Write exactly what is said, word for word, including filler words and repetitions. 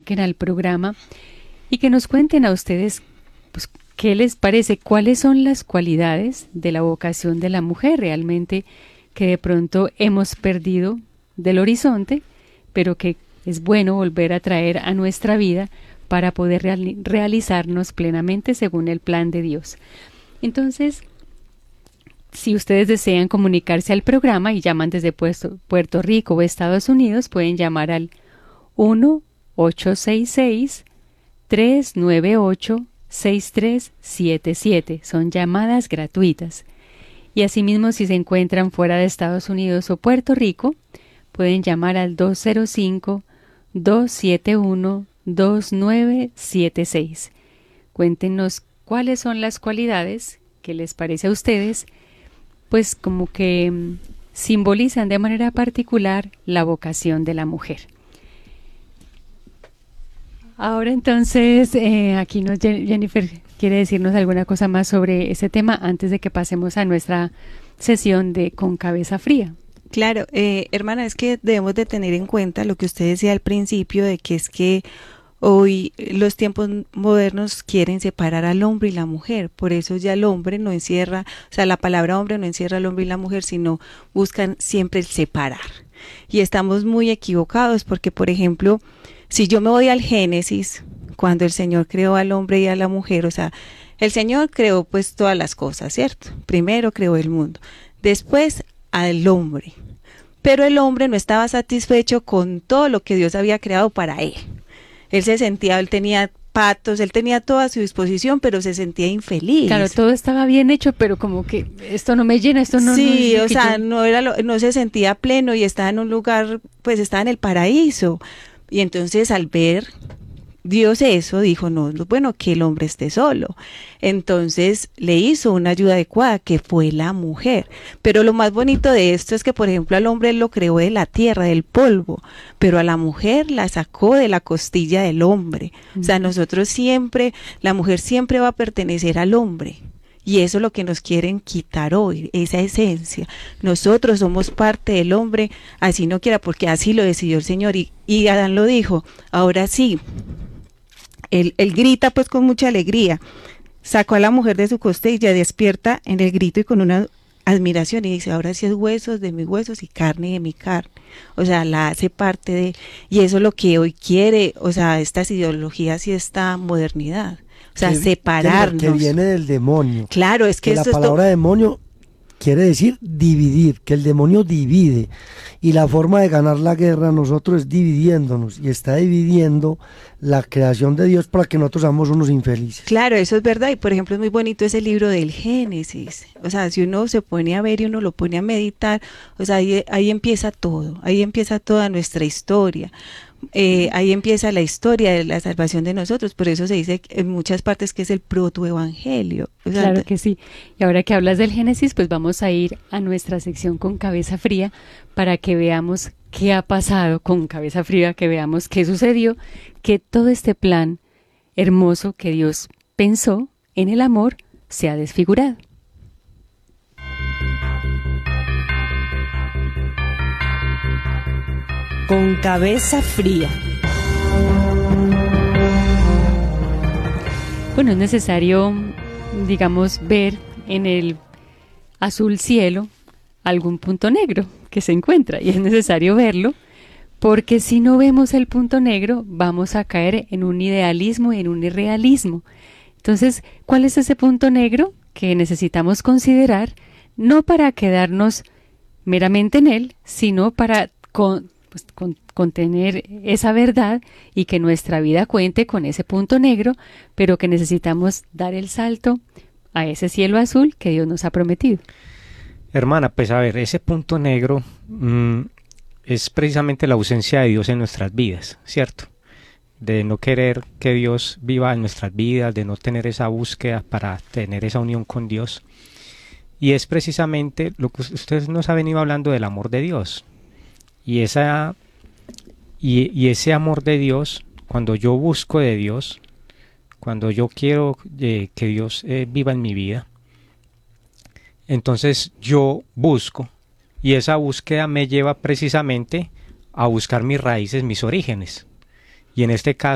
comuniquen al programa y que nos cuenten a ustedes pues, qué les parece, cuáles son las cualidades de la vocación de la mujer realmente que de pronto hemos perdido del horizonte, pero que es bueno volver a traer a nuestra vida para poder reali- realizarnos plenamente según el plan de Dios. Entonces, si ustedes desean comunicarse al programa y llaman desde Puerto, Puerto Rico o Estados Unidos, pueden llamar al uno ocho seis seis, tres nueve ocho, seis tres siete siete. Son llamadas gratuitas. Y asimismo, si se encuentran fuera de Estados Unidos o Puerto Rico, pueden llamar al dos cero cinco, dos siete uno, dos nueve siete seis. Cuéntenos cuáles son las cualidades que les parece a ustedes, pues como que mm, simbolizan de manera particular la vocación de la mujer. Ahora entonces, eh, aquí nos, Jennifer quiere decirnos alguna cosa más sobre ese tema antes de que pasemos a nuestra sesión de Con Cabeza Fría. Claro, eh, hermana, es que debemos de tener en cuenta lo que usted decía al principio, de que es que hoy los tiempos modernos quieren separar al hombre y la mujer, por eso ya el hombre no encierra, o sea, la palabra hombre no encierra al hombre y la mujer, sino buscan siempre el separar. Y estamos muy equivocados porque, por ejemplo, si yo me voy al Génesis, cuando el Señor creó al hombre y a la mujer, o sea, el Señor creó pues todas las cosas, ¿cierto? Primero creó el mundo, después al hombre, pero el hombre no estaba satisfecho con todo lo que Dios había creado para él. Él se sentía, él tenía patos, él tenía todo a su disposición, pero se sentía infeliz. Claro, todo estaba bien hecho, pero como que esto no me llena, esto no... Sí, no, o sea, yo... no era lo, no se sentía pleno y estaba en un lugar, pues estaba en el paraíso. Y entonces al ver Dios eso, dijo, no, no es bueno que el hombre esté solo. Entonces le hizo una ayuda adecuada, que fue la mujer. Pero lo más bonito de esto es que, por ejemplo, al hombre él lo creó de la tierra, del polvo, pero a la mujer la sacó de la costilla del hombre. Uh-huh. O sea, nosotros siempre, la mujer siempre va a pertenecer al hombre. Y eso es lo que nos quieren quitar hoy, esa esencia. Nosotros somos parte del hombre, así no quiera, porque así lo decidió el Señor. Y, y Adán lo dijo, ahora sí. Él, él grita pues con mucha alegría. Sacó a la mujer de su costilla, despierta en el grito y con una admiración. Y dice, ahora sí es huesos de mis huesos y carne de mi carne. O sea, la hace parte de... Y eso es lo que hoy quiere, o sea, estas ideologías y esta modernidad. O sea, que, separarnos. Que viene del demonio. Claro, es que, que la palabra es demonio quiere decir dividir, que el demonio divide. Y la forma de ganar la guerra nosotros es dividiéndonos. Y está dividiendo la creación de Dios para que nosotros seamos unos infelices. Claro, eso es verdad. Y por ejemplo es muy bonito ese libro del Génesis. O sea, si uno se pone a ver y uno lo pone a meditar, o sea, ahí, ahí empieza todo. Ahí empieza toda nuestra historia. Eh, ahí empieza la historia de la salvación de nosotros, por eso se dice en muchas partes que es el protoevangelio. O sea, claro que sí. Y ahora que hablas del Génesis, pues vamos a ir a nuestra sección Con Cabeza Fría para que veamos qué ha pasado con Cabeza Fría, que veamos qué sucedió, que todo este plan hermoso que Dios pensó en el amor se ha desfigurado. Con Cabeza Fría. Bueno, es necesario, digamos, ver en el azul cielo algún punto negro que se encuentra, y es necesario verlo, porque si no vemos el punto negro, vamos a caer en un idealismo y en un irrealismo. Entonces, ¿cuál es ese punto negro que necesitamos considerar? No para quedarnos meramente en él, sino para... Con, Pues, con, contener esa verdad y que nuestra vida cuente con ese punto negro, pero que necesitamos dar el salto a ese cielo azul que Dios nos ha prometido. Hermana, pues a ver, ese punto negro mmm, es precisamente la ausencia de Dios en nuestras vidas, ¿cierto? De no querer que Dios viva en nuestras vidas, de no tener esa búsqueda para tener esa unión con Dios. Y es precisamente lo que ustedes nos ha venido hablando del amor de Dios. Y, esa, y, y ese amor de Dios, cuando yo busco de Dios, cuando yo quiero eh, que Dios eh, viva en mi vida, entonces yo busco, y esa búsqueda me lleva precisamente a buscar mis raíces, mis orígenes. Y en este caso